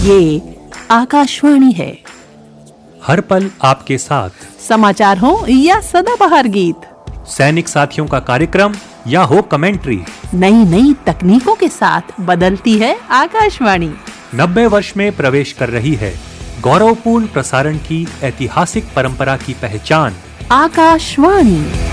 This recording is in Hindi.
ये आकाशवाणी है। हर पल आपके साथ, समाचार हो या सदाबहार गीत, सैनिक साथियों का कार्यक्रम या हो कमेंट्री, नई नई तकनीकों के साथ बदलती है आकाशवाणी। 90 वर्ष में प्रवेश कर रही है गौरवपूर्ण प्रसारण की ऐतिहासिक परंपरा की पहचान आकाशवाणी।